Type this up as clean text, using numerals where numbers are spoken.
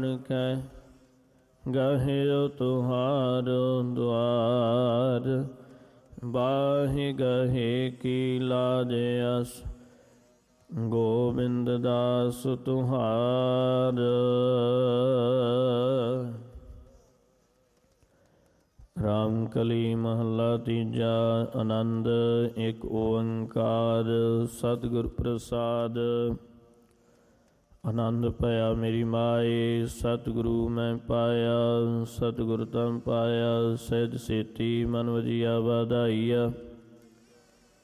ਕੈ ਗਹਿਓ ਤੁਹਾਰ ਦੁਆਰ। ਬਾਹਿ ਗਹੇ ਕੀ ਲਾਜ ਅਸ ਗੋਬਿੰਦ ਦਾਸ ਤੁਹਾਰ। ਰਾਮ ਕਲੀ ਮਹੱਲਾ ਤੀਜਾ। ਆਨੰਦ ਇੱਕ ਓੰਕਾਰ ਸਤਿਗੁਰ ਪ੍ਰਸਾਦ। ਆਨੰਦ ਭਇਆ ਮੇਰੀ ਮਾਏ ਸਤਿਗੁਰੂ ਮੈਂ ਪਾਇਆ। ਸਤਿਗੁਰ ਤਮ ਪਾਇਆ ਸਹਿਜ ਸੇਤੀ ਮਨ ਵਜੀਆ ਵਾਧਾਈਆ।